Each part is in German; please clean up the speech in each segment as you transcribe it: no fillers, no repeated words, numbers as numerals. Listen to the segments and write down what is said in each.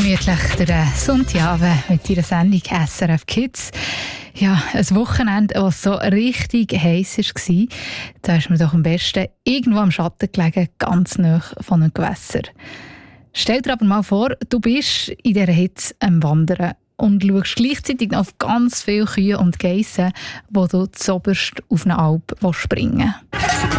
gemütlich durch den Sonntagabend mit Ihrer Sendung SRF Kids. Ja, ein Wochenende, das so richtig heiß war, da ist mir doch am besten irgendwo am Schatten gelegen, ganz nahe von einem Gewässer. Stell dir aber mal vor, du bist in dieser Hitze am Wandern und schaust gleichzeitig noch auf ganz viele Kühe und Geissen, wo du zuoberst auf eine Alp springen willst.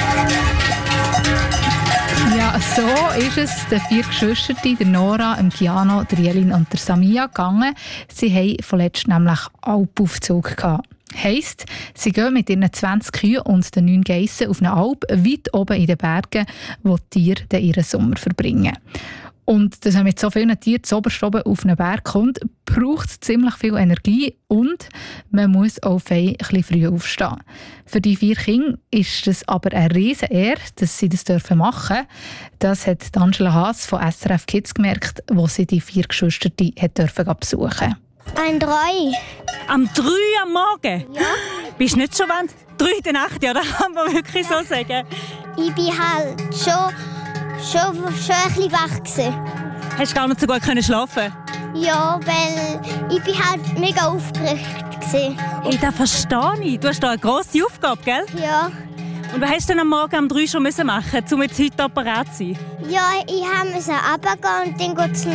Ja, so ist es den 4 Geschwistern, der Nora, dem Giano, der Jelin und der Samia gegangen. Sie hatten vorletzt nämlich Alpaufzug gehabt. Heisst, sie gehen mit ihren 20 Kühen und den 9 Geissen auf eine Alp weit oben in den Bergen, wo die Tiere dann ihren Sommer verbringen. Und dass man mit so vielen Tieren zuoberst oben auf einen Berg kommt, braucht es ziemlich viel Energie und man muss auch fein ein bisschen früh aufstehen. Für die 4 Kinder ist es aber eine riesen Ehre, dass sie das machen dürfen. Das hat Angela Haas von SRF Kids gemerkt, wo sie die 4 Geschwister besuchen durften. Ein 3. Am 3 am Morgen? Ja. Bist du nicht schon 3 in der Nacht, ja? Das kann man wirklich so sagen. Ich bin halt schon ein bisschen wach gewesen. Hast du gar nicht so gut schlafen? Ja, weil ich bin halt mega aufgeregt gewesen. Das verstehe ich. Du hast da eine grosse Aufgabe, gell? Ja. Und was hast du denn am Morgen um 3 schon machen müssen, um jetzt heute apparat zu sein? Ja, ich musste runtergehen und dann zum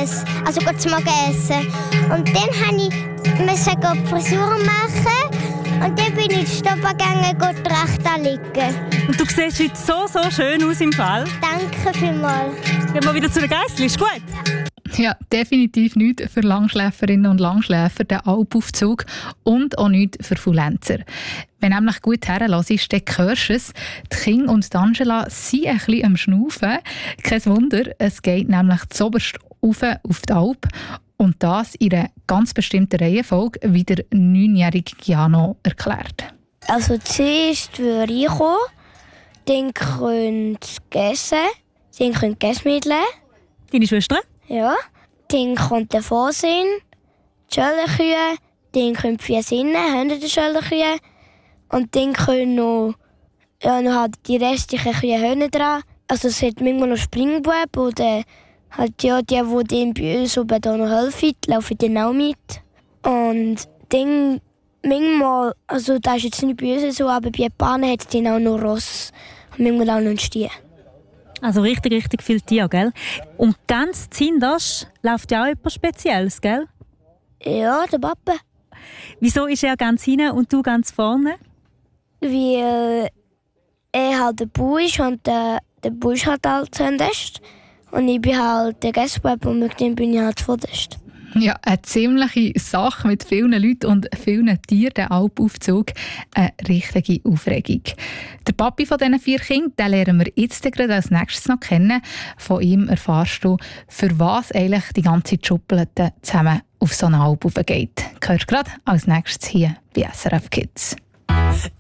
Morgen essen. Und dann musste ich die Frisur machen. Und dann bin ich stoppen gegangen und recht anliegen. Und du siehst heute so schön aus im Fall. Danke vielmals. Gehen wir wieder zu den Geissli, ist gut? Ja, definitiv nichts für Langschläferinnen und Langschläfer, der Alpaufzug, und auch nichts für Faulenzer. Wenn du nämlich gut herhörst, dann hörst du es. Die Kinder und Angela sind ein bisschen am Schnaufen. Kein Wunder, es geht nämlich zuoberst rauf auf die Alp. Und das in einer ganz bestimmten Reihenfolge, wie der 9-jährige Giano erklärt. Also zuerst würde ich kommen, dann könnt ihr essen, dann könnt ihr Gessmittel. Deine Schwester? Ja. Dann kommt der Vorsinn, die Schöllenkühe, dann können die 4 Sinnen, hinter den Schöllenkühe. Und dann können noch halt die restlichen Kühe hinten dran. Also es hat manchmal noch Springbub oder halt ja, die bei uns oben da noch helfen, laufen dann auch mit. Und dann manchmal, also das ist jetzt nicht bei uns so, aber bei Bahnen hat es dann auch noch Ross und manchmal auch noch einen Stier. Also richtig viele Tiere, gell? Und ganz Zindas läuft ja auch etwas Spezielles, gell? Ja, der Papa. Wieso ist er ganz hinten und du ganz vorne? Weil er halt der Bauer ist und der Bauer ist halt zuerst. Und ich bin halt der Gästebub und mit dem bin ich halt vorderst. Ja, eine ziemliche Sache mit vielen Leuten und vielen Tieren, der Alpaufzug. Eine richtige Aufregung. Der Papi von diesen 4 Kindern, den lernen wir jetzt gerade als nächstes noch kennen. Von ihm erfährst du, für was eigentlich die ganze Schuppelete zusammen auf so eine Alp geht. Hörst du gerade als nächstes hier bei SRF Kids.